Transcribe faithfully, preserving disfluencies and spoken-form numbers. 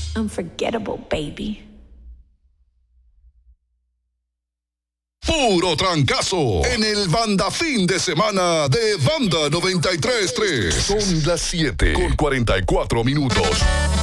Unforgettable, baby. Puro trancazo en el Banda Fin de Semana de Banda noventa y tres punto tres. Son las siete con cuarenta y cuatro minutos.